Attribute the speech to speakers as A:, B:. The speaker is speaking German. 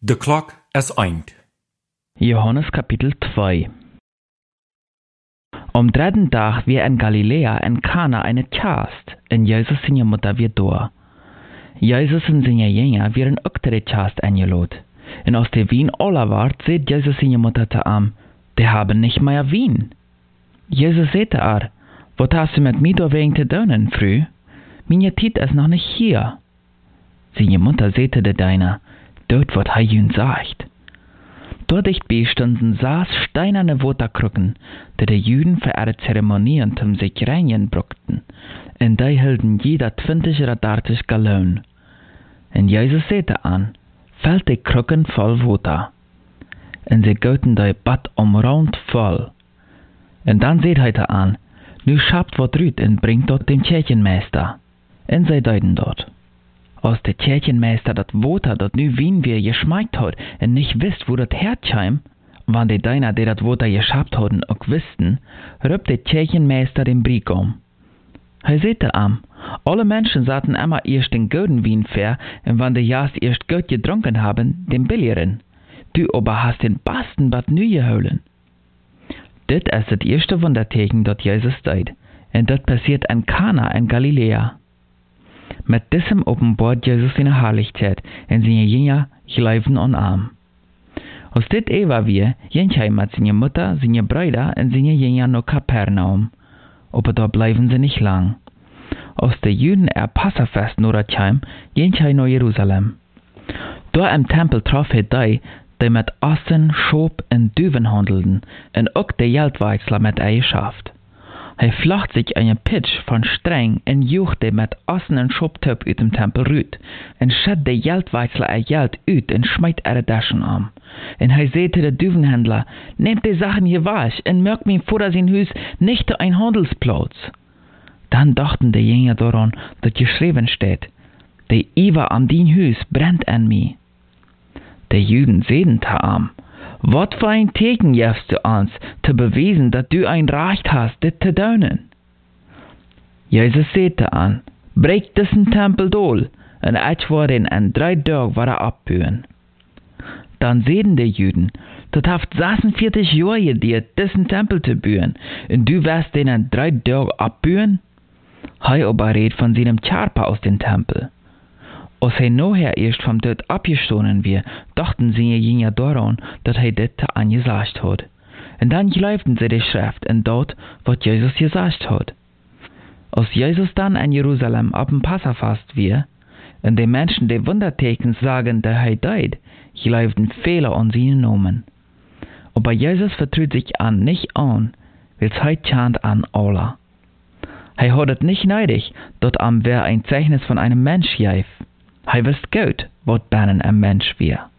A: De klok is eind.
B: Johannes Kapitel 2. Am dritten Tag wir in Galiläa in Kana eine Chast, en Jesus seine Mutter weer door. Jesus en seine Jünger wären ook ter Chast eingeladen. En als de wien alle ward, seht Jesus seine Mutter te am, die haben nicht mehr Wien. Jesus sagte er, wat hast du mit mir da wegen te doen, früh? Meine Tijd ist noch nicht hier. Seine Mutter sagte de deiner, dort wat hij jün sagt. Dort dichtbei stunden saß steinerne Waterkrucken, die de Juden für ihre Zeremonien zum sich reinigen brauchten, und die hielten jeder 20 oder 30 Gallonen. Und Jesus sagte an, fällt die Krucken voll Wasser. Und sie goten die Bad umrund voll. Und dann seht heute an, nu schabt wat rüt und bringt dort dem Kirchenmeister. Und sie deuten dort. Als der Kirchenmeister dat Water dat nu Wien weer geschmeckt hat und nicht wisst, wo dat herkam, wann die Deiner, die dat Water geschabt hatten, auch wussten, rübt der Kirchenmeister den Brief um. Er sagte am, alle Menschen saten immer erst den guten Wien fair, und wann die Jast erst gut getrunken haben, den billigeren. Du aber hast den besten Bad nu geholen. Dit ist das erste Wunderteken, dat Jesus deed, und dat passiert in Kana in Galiläa. Mit diesem offenbart Jesus seine Herrlichkeit und seine Jünger glauben an ihm. Aus dit war wir, gehen mit seiner Mutter, seine Brüder und seine Jünger nach Kapernaum. Aber da bleiben sie nicht lang. Aus der Juden Passafest Noratschheim, gehen sie nach Jerusalem. Da im Tempel traf die mit Assen, Schob und Düven handelten und auch die Geldwechsler mit Eierschaft. Hij flacht sich einen Pitch von streng en juchte mit Assen en Schoptöp uit dem Tempel rüt, en schädt de Geldwechsler Geld uit en schmeit ihre Taschen an. En hij sagte de Düvenhändler, nehmt die Sachen hier wasch en merkt mir vor sein Hus nicht ein Handelsplatz. Dann dachten die Jünger daran, dass geschrieben steht, der Iver an din Hus brennt an mir. Die Juden sehen am, wat für ein Teken gibst du uns, zu beweisen, dass du ein Recht hast, dit zu tun? Jesus sagte an, brech diesen Tempel dohl, und ich werde ihn in 3 Tagen wieder abbauen. Dann sehen die Juden, das hat 46 Jahre gedauert, diesen Tempel zu bauen, und du wirst den in 3 Tagen abbauen? Hij aber redet von seinem Körper aus dem Tempel. Als hij nachher erst vom Tod abgestoßen wir, dachten seine Jünger daran, dass hij dit angesagt hat. Und dann glaubten sie die Schrift und dort, was Jesus gesagt hat. Als Jesus dann in Jerusalem ab dem Passafest wir, und die Menschen die Wunderteken sagen, dass hij deed, glaubten viele an seinen Namen. Aber Jesus vertraut sich an nicht an, weil's heute chant an alle. Hij hat es nicht neidig, dort am wer ein Zeichnis von einem Mensch gab. Hij wist gut, wat binnen een mens weer.